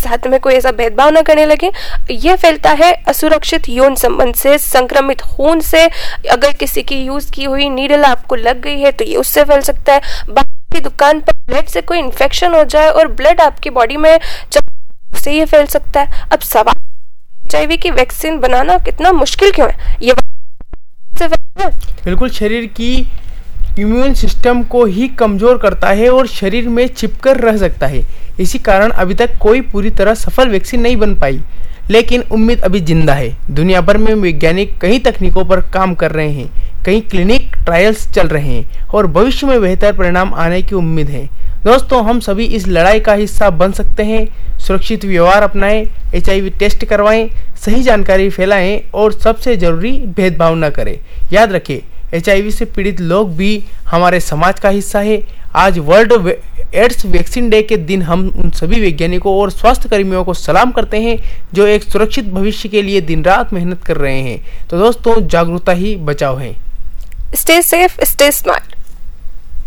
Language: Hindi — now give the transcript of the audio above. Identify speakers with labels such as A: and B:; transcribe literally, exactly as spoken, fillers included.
A: साथ में कोई ऐसा भेदभाव न करने लगे। यह फैलता है असुरक्षित यौन संबंध से, संक्रमित खून से। अगर किसी की यूज की हुई नीडल आपको लग गई है तो ये उससे फैल सकता है। बाहर की दुकान पर ब्लड से कोई इन्फेक्शन हो जाए और ब्लड आपकी बॉडी में से ये फैल सकता है। अब सवाल, एचआईवी की वैक्सीन बनाना कितना मुश्किल क्यों है? ये
B: बिल्कुल शरीर की इम्यून सिस्टम को ही कमजोर करता है और शरीर में छिपकर रह सकता है। इसी कारण अभी तक कोई पूरी तरह सफल वैक्सीन नहीं बन पाई, लेकिन उम्मीद अभी जिंदा है। दुनिया भर में वैज्ञानिक कई तकनीकों पर काम कर रहे हैं, कई क्लिनिक ट्रायल्स चल रहे हैं और भविष्य में बेहतर परिणाम आने की उम्मीद है। दोस्तों, हम सभी इस लड़ाई का हिस्सा बन सकते हैं। सुरक्षित व्यवहार अपनाएं, एचआईवी टेस्ट करवाएं, सही जानकारी फैलाएं और सबसे जरूरी भेदभाव न करें। याद रखें, एचआईवी से पीड़ित लोग भी हमारे समाज का हिस्सा है। आज वर्ल्ड एड्स वैक्सीन डे के दिन हम उन सभी वैज्ञानिकों और स्वास्थ्य कर्मियों को सलाम करते हैं जो एक सुरक्षित भविष्य के लिए दिन रात मेहनत कर रहे हैं। तो दोस्तों, जागरूकता ही बचाव है।
A: Stay safe, stay smart.